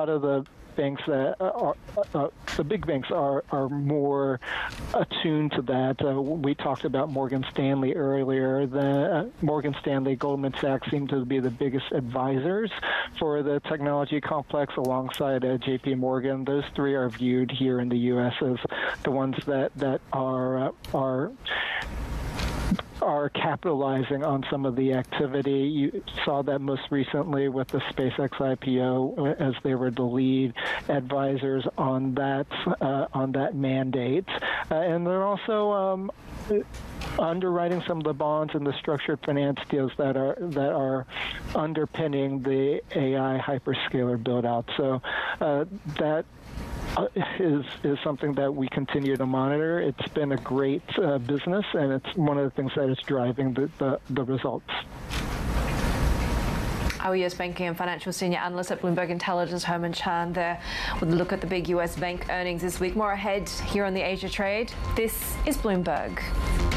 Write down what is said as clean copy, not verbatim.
lot of the banks that are the big banks are more attuned to that. We talked about Morgan Stanley earlier. Morgan Stanley, Goldman Sachs seem to be the biggest advisors for the technology complex alongside JP Morgan. Those three are viewed here in the U.S. as the ones that are capitalizing on some of the activity. You saw that most recently with the SpaceX IPO, as they were the lead advisors on that mandate, and they're also underwriting some of the bonds and the structured finance deals that are underpinning the AI hyperscaler build out. So that is something that we continue to monitor. It's been a great business, and it's one of the things that is driving the results. Our US banking and financial senior analyst at Bloomberg Intelligence, Herman Chan, there with a look at the big US bank earnings this week. More ahead here on the Asia Trade. This is Bloomberg.